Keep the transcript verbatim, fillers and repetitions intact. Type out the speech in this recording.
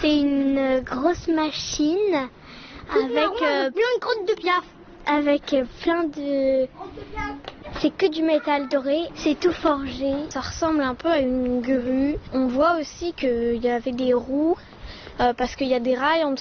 C'est une grosse machine avec euh, plein de crottes de piaf. Avec euh, plein de... C'est que du métal doré, c'est tout forgé. Ça ressemble un peu à une grue. On voit aussi qu'il y avait des roues euh, parce qu'il y a des rails en dessous.